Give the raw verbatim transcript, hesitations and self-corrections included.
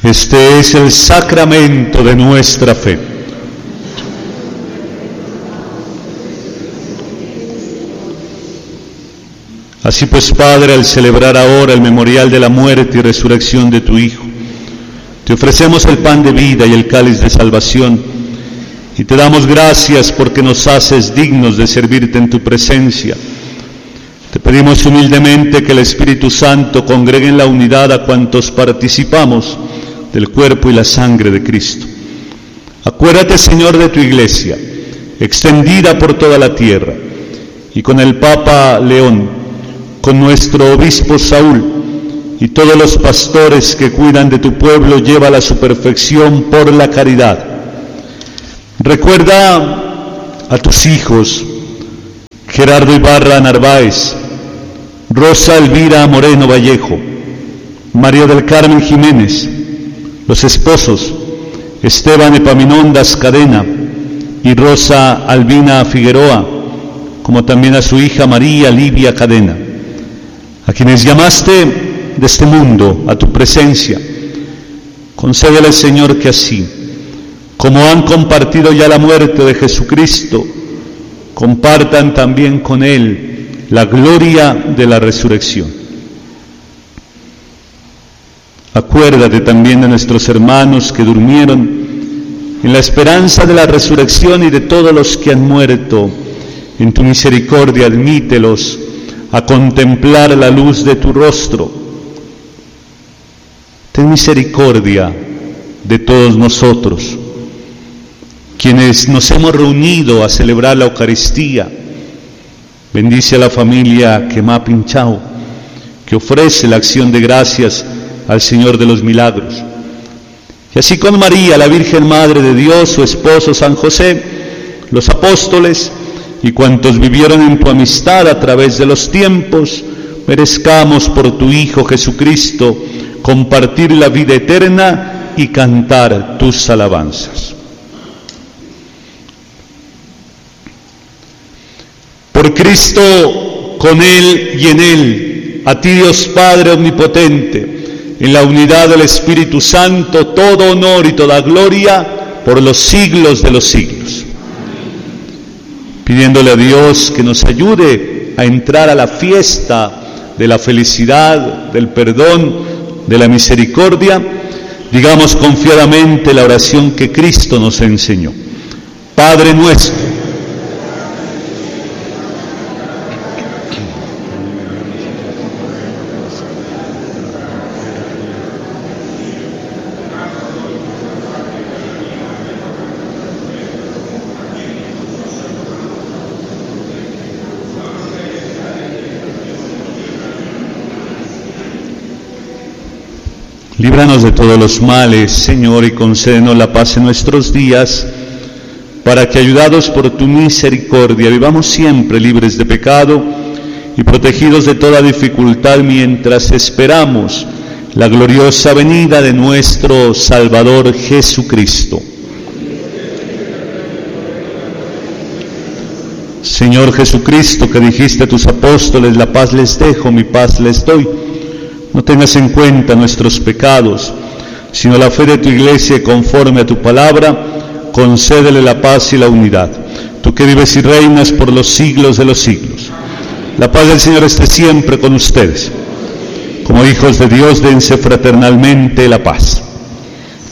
Este es el sacramento de nuestra fe. Así pues, Padre, al celebrar ahora el memorial de la muerte y resurrección de tu Hijo, te ofrecemos el pan de vida y el cáliz de salvación, y te damos gracias porque nos haces dignos de servirte en tu presencia. Te pedimos humildemente que el Espíritu Santo congregue en la unidad a cuantos participamos del cuerpo y la sangre de Cristo. Acuérdate, Señor, de tu Iglesia, extendida por toda la tierra, y con el Papa León, con nuestro obispo Saúl, y todos los pastores que cuidan de tu pueblo, llévala a su perfección por la caridad. Recuerda a tus hijos, Gerardo Ibarra Narváez, Rosa Elvira Moreno Vallejo, María del Carmen Jiménez, los esposos Esteban Epaminondas Cadena y Rosa Albina Figueroa, como también a su hija María Livia Cadena, a quienes llamaste de este mundo a tu presencia. Concédele, Señor, que así, como han compartido ya la muerte de Jesucristo, compartan también con Él la gloria de la resurrección. Acuérdate también de nuestros hermanos que durmieron en la esperanza de la resurrección y de todos los que han muerto. En tu misericordia admítelos a contemplar la luz de tu rostro. Ten misericordia de todos nosotros, quienes nos hemos reunido a celebrar la Eucaristía. Bendice a la familia Quemá Pinchao, que ofrece la acción de gracias al Señor de los Milagros. Y así con María, la Virgen Madre de Dios, su esposo San José, los apóstoles y cuantos vivieron en tu amistad a través de los tiempos, merezcamos por tu Hijo Jesucristo compartir la vida eterna y cantar tus alabanzas. Por Cristo, con Él y en Él, a ti Dios Padre omnipotente, en la unidad del Espíritu Santo, todo honor y toda gloria por los siglos de los siglos. Pidiéndole a Dios que nos ayude a entrar a la fiesta de la felicidad, del perdón, de la misericordia, digamos confiadamente la oración que Cristo nos enseñó. Padre nuestro, líbranos de todos los males, Señor, y concédenos la paz en nuestros días, para que, ayudados por tu misericordia, vivamos siempre libres de pecado y protegidos de toda dificultad mientras esperamos la gloriosa venida de nuestro Salvador Jesucristo. Señor Jesucristo, que dijiste a tus apóstoles, la paz les dejo, mi paz les doy, no tengas en cuenta nuestros pecados, sino la fe de tu Iglesia, y conforme a tu palabra, concédele la paz y la unidad. Tú que vives y reinas por los siglos de los siglos. La paz del Señor esté siempre con ustedes. Como hijos de Dios, dense fraternalmente la paz.